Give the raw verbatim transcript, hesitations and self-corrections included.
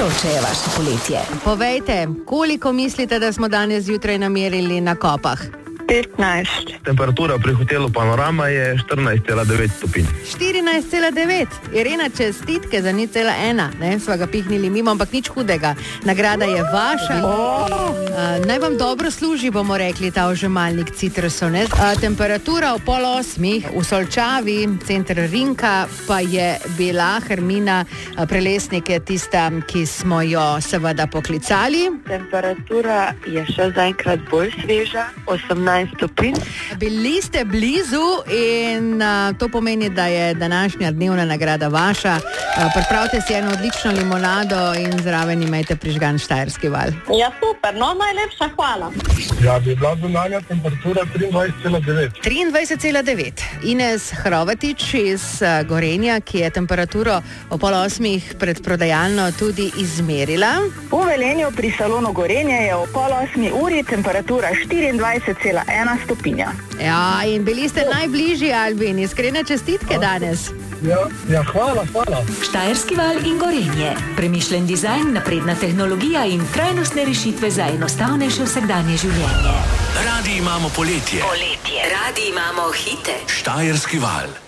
vroče je vaše poletje? Povejte, koliko mislite, da smo danes zjutraj namerili na Kopah? petnajst. Temperatura pri hotelu Panorama je štirinajst cela devet stopinj. štirinajst cela devet. Irena, čestitke za nič cela ena. Ne, sva ga pihnili mimo, ampak nič hudega. Nagrada je vaša. Oh. Uh, naj vam dobro služi, bomo rekli, ta ožemalnik citrusov. Ne? Uh, temperatura v pol osmih v Solčavi, center Rinka, pa je bila Hermina uh, Prelesnik je tista, ki smo jo seveda poklicali. Temperatura je še zaenkrat bolj sveža, osemnajst stopinj. Bili ste blizu in uh, to pomeni, da je današnja dnevna nagrada vaša. Uh, pripravite si eno odlično limonado in zraven imejte prižgan Štajerski val. Ja, super, no, najlepša hvala. Ja, bi bila zunanja temperatura triindvajset cela devet. triindvajset cela devet. Ines Hrovatič iz uh, Gorenja, ki je temperaturo o pol osmih pred prodajalno tudi izmerila. V Velenju pri salonu Gorenje je o pol osmi uri temperatura štiriindvajset cela ena stopinja. Ja, in bili ste najbližji, Albin. Iskrene čestitke danes. Ja, ja, hvala, hvala. Štajerski val in Gorenje. Premišljen dizajn, napredna tehnologija in trajnostne rešitve za enostavnejše vsakdanje življenje. Radi imamo poletje. Poletje. Radi imamo hite. Štajerski val.